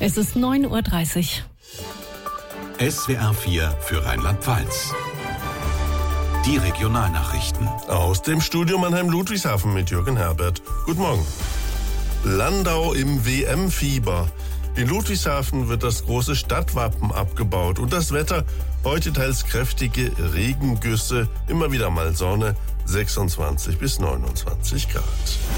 Es ist 9:30 Uhr. SWR 4 für Rheinland-Pfalz. Die Regionalnachrichten. Aus dem Studio Mannheim-Ludwigshafen mit Jürgen Herbert. Guten Morgen. Landau im WM-Fieber. In Ludwigshafen wird das große Stadtwappen abgebaut. Und das Wetter, heute teils kräftige Regengüsse, immer wieder mal Sonne, 26 bis 29 Grad.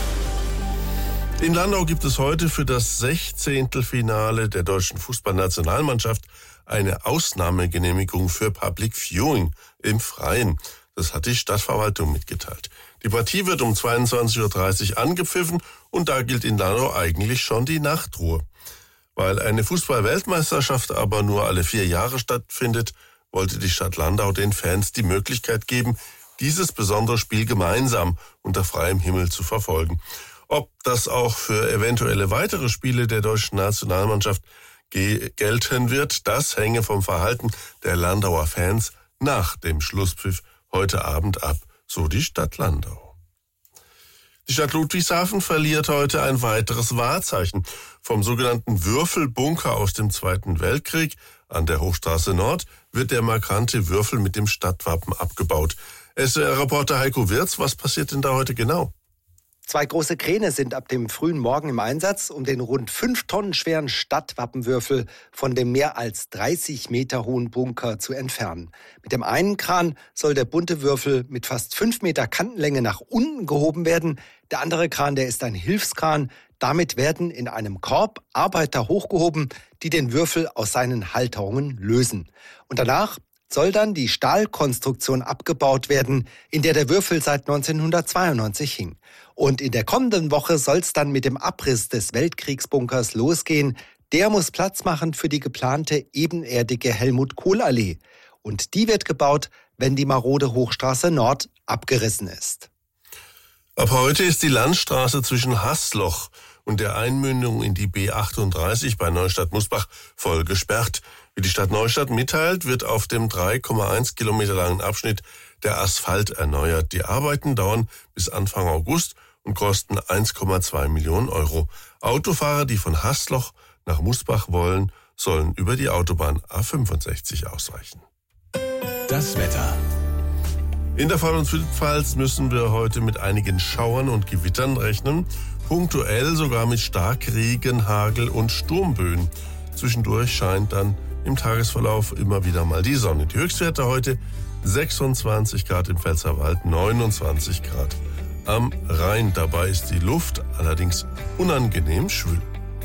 In Landau gibt es heute für das 16. Finale der deutschen Fußballnationalmannschaft eine Ausnahmegenehmigung für Public Viewing im Freien. Das hat die Stadtverwaltung mitgeteilt. Die Partie wird um 22:30 Uhr angepfiffen und da gilt in Landau eigentlich schon die Nachtruhe. Weil eine Fußball-Weltmeisterschaft aber nur alle 4 Jahre stattfindet, wollte die Stadt Landau den Fans die Möglichkeit geben, dieses besondere Spiel gemeinsam unter freiem Himmel zu verfolgen. Ob das auch für eventuelle weitere Spiele der deutschen Nationalmannschaft gelten wird, das hänge vom Verhalten der Landauer Fans nach dem Schlusspfiff heute Abend ab, so die Stadt Landau. Die Stadt Ludwigshafen verliert heute ein weiteres Wahrzeichen. Vom sogenannten Würfelbunker aus dem Zweiten Weltkrieg an der Hochstraße Nord wird der markante Würfel mit dem Stadtwappen abgebaut. SWR-Reporter Heiko Wirz, was passiert denn da heute genau? 2 große Kräne sind ab dem frühen Morgen im Einsatz, um den rund 5 Tonnen schweren Stadtwappenwürfel von dem mehr als 30 Meter hohen Bunker zu entfernen. Mit dem einen Kran soll der bunte Würfel mit fast 5 Meter Kantenlänge nach unten gehoben werden. Der andere Kran, der ist ein Hilfskran. Damit werden in einem Korb Arbeiter hochgehoben, die den Würfel aus seinen Halterungen lösen. Und danach soll dann die Stahlkonstruktion abgebaut werden, in der der Würfel seit 1992 hing. Und in der kommenden Woche soll es dann mit dem Abriss des Weltkriegsbunkers losgehen. Der muss Platz machen für die geplante ebenerdige Helmut-Kohl-Allee. Und die wird gebaut, wenn die marode Hochstraße Nord abgerissen ist. Ab heute ist die Landstraße zwischen Haßloch und der Einmündung in die B38 bei Neustadt-Musbach voll gesperrt. Wie die Stadt Neustadt mitteilt, wird auf dem 3,1 Kilometer langen Abschnitt der Asphalt erneuert. Die Arbeiten dauern bis Anfang August und kosten 1,2 Millionen Euro. Autofahrer, die von Haßloch nach Musbach wollen, sollen über die Autobahn A65 ausweichen. Das Wetter. In der Vorder- und Südpfalz müssen wir heute mit einigen Schauern und Gewittern rechnen. Punktuell sogar mit Starkregen, Hagel und Sturmböen. Zwischendurch scheint dann im Tagesverlauf immer wieder mal die Sonne. Die Höchstwerte heute 26 Grad im Pfälzerwald, 29 Grad am Rhein. Dabei ist die Luft allerdings unangenehm schwül.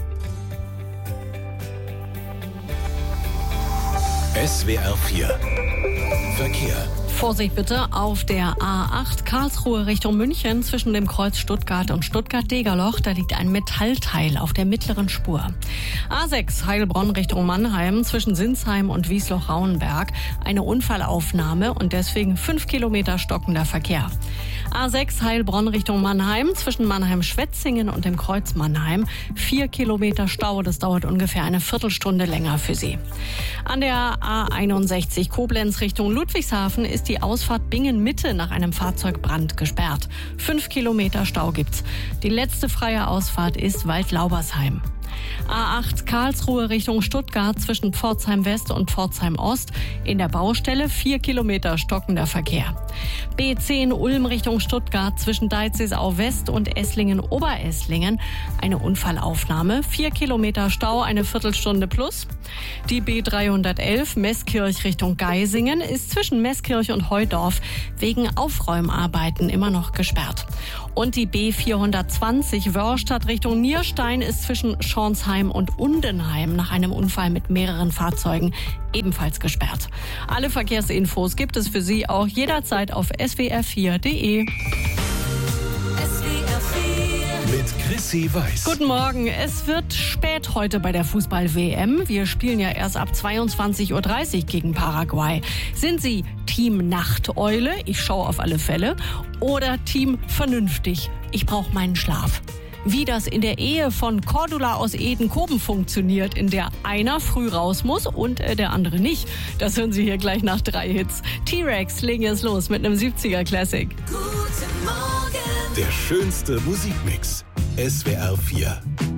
SWR 4 Verkehr. Vorsicht bitte auf der A8 Karlsruhe Richtung München zwischen dem Kreuz Stuttgart und Stuttgart-Degerloch. Da liegt ein Metallteil auf der mittleren Spur. A6 Heilbronn Richtung Mannheim zwischen Sinsheim und Wiesloch-Rauenberg. Eine Unfallaufnahme und deswegen 5 Kilometer stockender Verkehr. A6 Heilbronn Richtung Mannheim zwischen Mannheim-Schwetzingen und dem Kreuz Mannheim. 4 Kilometer Stau, das dauert ungefähr eine Viertelstunde länger für Sie. An der A61 Koblenz Richtung Ludwigshafen ist die Ausfahrt Bingen-Mitte nach einem Fahrzeugbrand gesperrt. 5 Kilometer Stau gibt's. Die letzte freie Ausfahrt ist Waldlaubersheim. A8 Karlsruhe Richtung Stuttgart zwischen Pforzheim West und Pforzheim Ost. In der Baustelle 4 Kilometer stockender Verkehr. B10 Ulm Richtung Stuttgart zwischen Deizisau West und Esslingen-Oberesslingen. Eine Unfallaufnahme. 4 Kilometer Stau, eine Viertelstunde plus. Die B311 Meßkirch Richtung Geisingen ist zwischen Meßkirch und Heudorf wegen Aufräumarbeiten immer noch gesperrt. Und die B420 Wörstadt Richtung Nierstein ist zwischen Schornsheim und Undenheim nach einem Unfall mit mehreren Fahrzeugen ebenfalls gesperrt. Alle Verkehrsinfos gibt es für Sie auch jederzeit auf swr4.de. Mit Chrissy Weiß. Guten Morgen. Es wird spät heute bei der Fußball-WM. Wir spielen ja erst ab 22:30 Uhr gegen Paraguay. Sind Sie Team Nachteule? Ich schaue auf alle Fälle. Oder Team Vernünftig? Ich brauche meinen Schlaf. Wie das in der Ehe von Cordula aus Edenkoben funktioniert, in der einer früh raus muss und der andere nicht. Das hören Sie hier gleich nach 3 Hits. T-Rex legen jetzt los mit einem 70er Classic. Der schönste Musikmix. SWR 4.